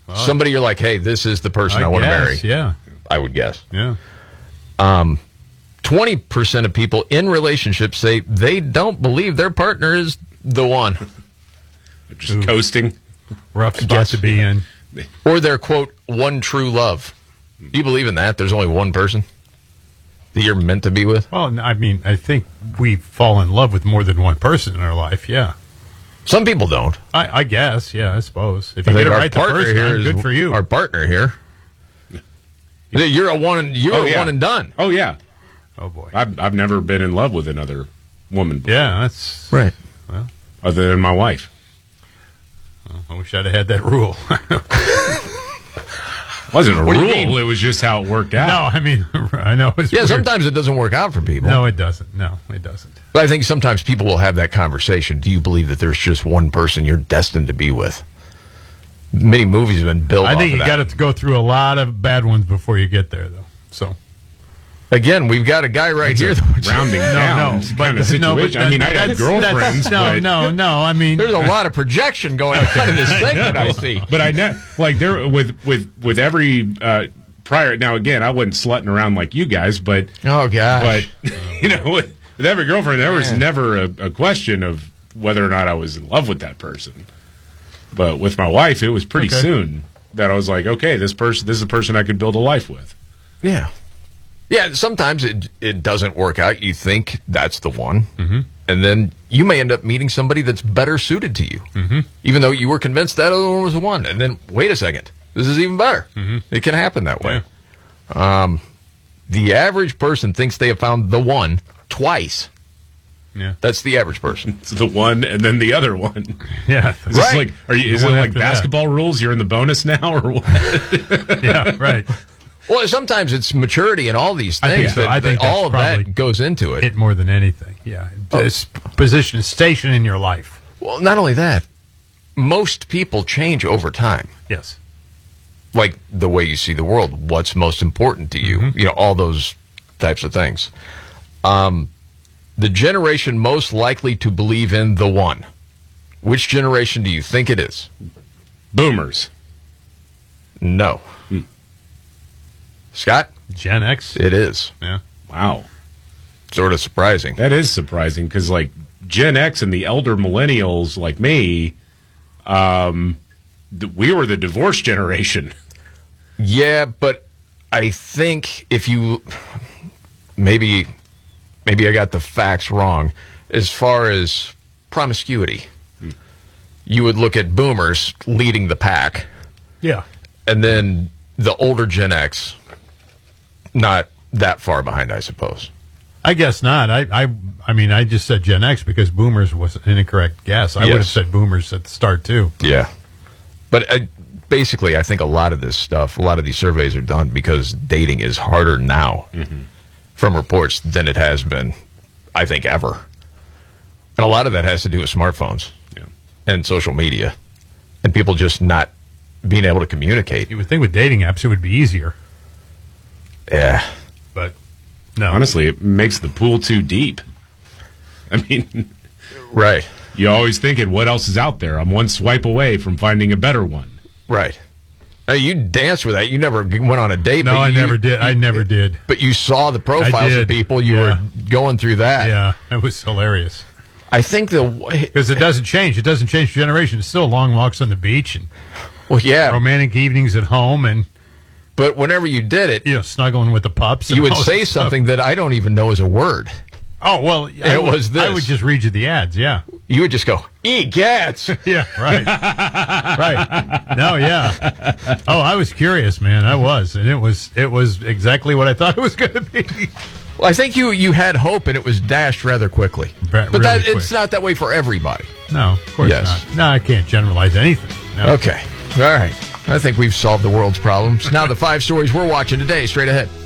Somebody you're like, hey, this is the person I want to marry. Yeah. I would guess. Yeah. 20% of people in relationships say they don't believe their partner is the one. Just coasting. Rough spot to be in. Or their, quote, one true love. Do you believe in that? There's only one person that you're meant to be with? Well, I mean, I think we fall in love with more than one person in our life, yeah. Some people don't. I guess, yeah, I suppose. If you get it right the first time, good for you. Our partner here. You're a one and done. Oh, yeah. Oh, boy. I've never been in love with another woman before. Yeah, that's... Right. Well, other than my wife. I wish I'd have had that rule. It wasn't a rule. It was just how it worked out. No, I mean, I know. It's weird. Sometimes it doesn't work out for people. No, it doesn't. No, it doesn't. But I think sometimes people will have that conversation. Do you believe that there's just one person you're destined to be with? Many movies have been built. I think you got to go through a lot of bad ones before you get there, though. So, again, we've got a guy right here that rounding down kind of situation. I mean, I had girlfriends. No. I mean, there's a lot of projection going on in this thing that I see. But I know, like, there with every prior. Now, again, I wasn't slutting around like you guys, but oh gosh, but with every girlfriend, there was never a question of whether or not I was in love with that person. But with my wife, it was pretty soon that I was like, okay, this is a person I could build a life with. Yeah. Yeah, sometimes it doesn't work out. You think that's the one, and then you may end up meeting somebody that's better suited to you, even though you were convinced that other one was the one. And then, wait a second, this is even better. It can happen that way. Yeah. The average person thinks they have found the one twice. Yeah, that's the average person. It's the one and then the other one. Yeah, is this like, is it like basketball rules? You're in the bonus now, or what? Yeah, right. Well, sometimes it's maturity and all these things. I think all of that goes into it. It more than anything. Yeah, it's station in your life. Well, not only that, most people change over time. Yes. Like the way you see the world, what's most important to you, all those types of things. The generation most likely to believe in the one. Which generation do you think it is? Boomers. No. Scott? Gen X? It is. Yeah. Wow. Sort of surprising. That is surprising because, like, Gen X and the elder millennials like me, we were the divorce generation. Yeah, but I think if you... Maybe I got the facts wrong. As far as promiscuity, you would look at boomers leading the pack. Yeah. And then the older Gen X, not that far behind, I suppose. I guess not. I mean, I just said Gen X because boomers was an incorrect guess. I would have said boomers at the start, too. Yeah. But basically, I think a lot of this stuff, a lot of these surveys are done because dating is harder now. From reports than it has been, I think, ever. And a lot of that has to do with smartphones and social media and people just not being able to communicate. You would think with dating apps it would be easier. Yeah. But, no. Honestly, it makes the pool too deep. I mean... Right. You're always thinking, what else is out there? I'm one swipe away from finding a better one. Right. Now, you danced with that. You never went on a date. No, I never did. I never did. But you saw the profiles of people. You were going through that. Yeah, it was hilarious. I think because it doesn't change. It doesn't change generation. It's still long walks on the beach and romantic evenings at home But whenever you did it, snuggling with the pups. You would say something that I don't even know is a word. Oh, well, it was this. I would just read you the ads, yeah. You would just go, egads. Yeah, right. Right. No, yeah. Oh, I was curious, man. I was. And it was exactly what I thought it was going to be. Well, I think you had hope, and it was dashed rather quickly. But really it's not that way for everybody. No, of course not. No, I can't generalize anything. No. Okay. All right. I think we've solved the world's problems. Now the 5 stories we're watching today, straight ahead.